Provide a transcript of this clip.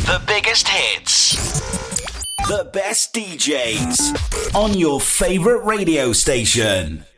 The biggest hits. The best DJs on your favorite radio station.